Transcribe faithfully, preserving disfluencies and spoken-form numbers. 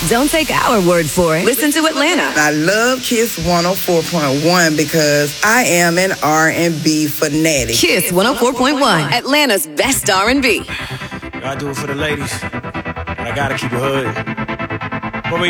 Don't take our word for it. Listen to Atlanta. I love Kiss one oh four point one because I am an R and B fanatic. Kiss one oh four point one, Atlanta's best R and B. I do it for the ladies, but I gotta keep it hood.